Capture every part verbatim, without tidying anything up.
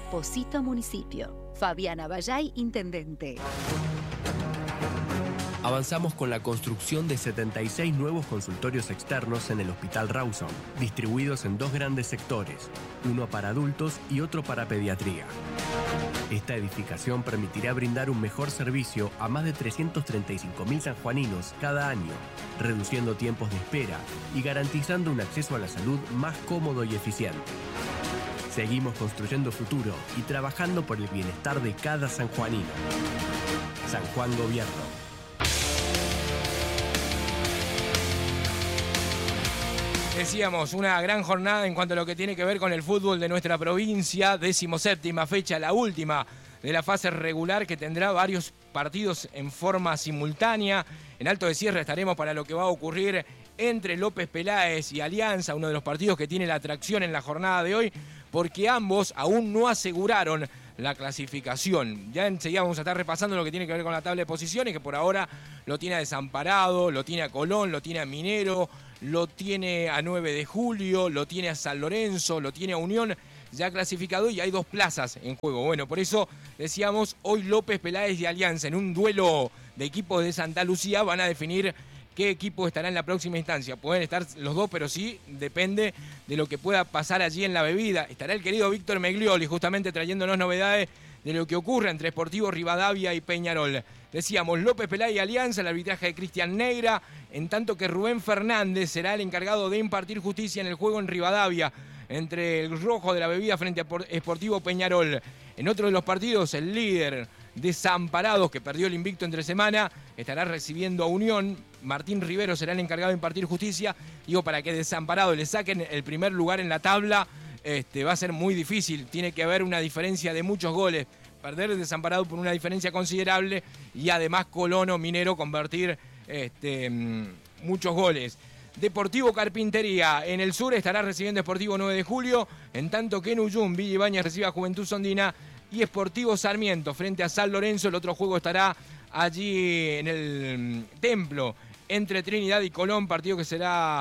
Posito Municipio. Fabiana Bayay, intendente. Avanzamos con la construcción de setenta y seis nuevos consultorios externos en el Hospital Rawson, distribuidos en dos grandes sectores, uno para adultos y otro para pediatría. Esta edificación permitirá brindar un mejor servicio a más de trescientos treinta y cinco mil sanjuaninos cada año, reduciendo tiempos de espera y garantizando un acceso a la salud más cómodo y eficiente. Seguimos construyendo futuro y trabajando por el bienestar de cada sanjuanino. San Juan Gobierno. Decíamos, una gran jornada en cuanto a lo que tiene que ver con el fútbol de nuestra provincia, decimoséptima fecha, la última de la fase regular, que tendrá varios partidos en forma simultánea. En Alto de Sierra estaremos para lo que va a ocurrir entre López Peláez y Alianza, uno de los partidos que tiene la atracción en la jornada de hoy, porque ambos aún no aseguraron la clasificación. Ya enseguida vamos a estar repasando lo que tiene que ver con la tabla de posiciones, que por ahora lo tiene a Desamparado, lo tiene a Colón, lo tiene a Minero, lo tiene a nueve de julio, lo tiene a San Lorenzo, lo tiene a Unión ya clasificado, y hay dos plazas en juego. Bueno, por eso decíamos, hoy López Peláez y Alianza en un duelo de equipos de Santa Lucía van a definir qué equipo estará en la próxima instancia. Pueden estar los dos, pero sí depende de lo que pueda pasar allí en la bebida. Estará el querido Víctor Meglioli justamente trayéndonos novedades de lo que ocurre entre Sportivo Rivadavia y Peñarol. Decíamos, López Peláez y Alianza, el arbitraje de Cristian Negra, en tanto que Rubén Fernández será el encargado de impartir justicia en el juego en Rivadavia, entre el rojo de la bebida frente a Sportivo Peñarol. En otro de los partidos, el líder Desamparados, que perdió el invicto entre semana, estará recibiendo a Unión. Martín Rivero será el encargado de impartir justicia. Digo, para que Desamparados le saquen el primer lugar en la tabla, este, va a ser muy difícil. Tiene que haber una diferencia de muchos goles. Perder Desamparado por una diferencia considerable, y además Colón o Minero convertir este, muchos goles. Deportivo Carpintería en el sur estará recibiendo Sportivo nueve de julio, en tanto que en Uyum, Villa Ibáñez recibe a Juventud Sondina y Sportivo Sarmiento frente a San Lorenzo. El otro juego estará allí en el Templo entre Trinidad y Colón, partido que será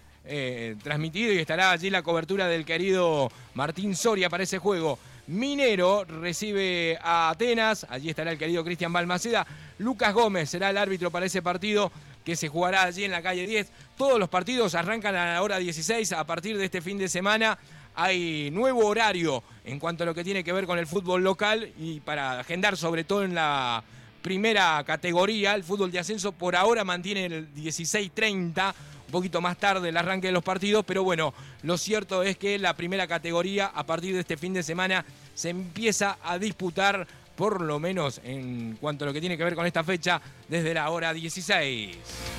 eh, transmitido, y estará allí la cobertura del querido Martín Soria para ese juego. Minero recibe a Atenas, allí estará el querido Cristian Balmaceda. Lucas Gómez será el árbitro para ese partido, que se jugará allí en la calle diez. Todos los partidos arrancan a la hora dieciséis. A partir de este fin de semana hay nuevo horario en cuanto a lo que tiene que ver con el fútbol local, y para agendar sobre todo en la primera categoría, el fútbol de ascenso por ahora mantiene el dieciséis treinta, un poquito más tarde el arranque de los partidos, pero bueno, lo cierto es que la primera categoría a partir de este fin de semana se empieza a disputar, por lo menos en cuanto a lo que tiene que ver con esta fecha, desde la hora dieciséis.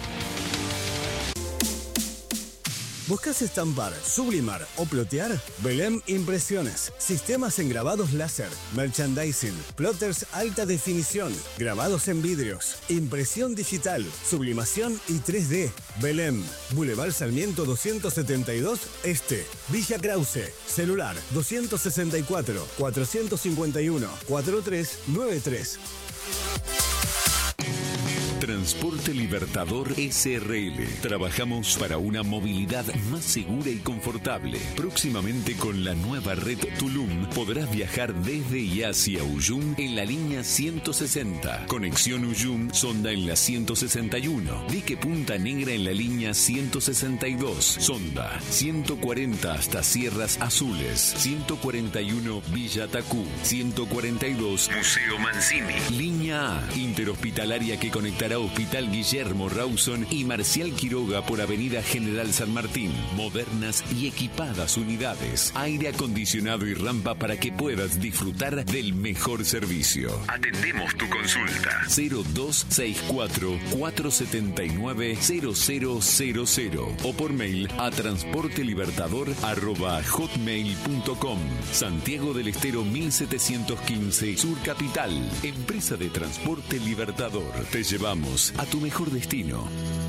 ¿Buscas estampar, sublimar o plotear? Belém Impresiones. Sistemas en grabados láser, merchandising, plotters alta definición, grabados en vidrios, impresión digital, sublimación y tres D. Belém. Boulevard Sarmiento doscientos setenta y dos Este. Villa Krause. Celular doscientos sesenta y cuatro, cuatrocientos cincuenta y uno, cuarenta y tres noventa y tres. Transporte Libertador S R L. Trabajamos para una movilidad más segura y confortable. Próximamente con la nueva red Tulum podrás viajar desde y hacia Uyum en la línea ciento sesenta. Conexión Uyum Sonda en la ciento sesenta y uno. Dique Punta Negra en la línea ciento sesenta y dos. Sonda ciento cuarenta hasta Sierras Azules. ciento cuarenta y uno Villa Tacú. ciento cuarenta y dos Museo Mancini. Línea A interhospitalaria que conectará Hospital Guillermo Rawson y Marcial Quiroga por Avenida General San Martín. Modernas y equipadas unidades, aire acondicionado y rampa para que puedas disfrutar del mejor servicio. Atendemos tu consulta. cero dos seis cuatro, cuatro siete nueve, cero cero cero cero o por mail a transportelibertador arroba hotmail punto com. Santiago del Estero mil setecientos quince, Sur Capital. Empresa de Transporte Libertador. Te llevamos a tu mejor destino.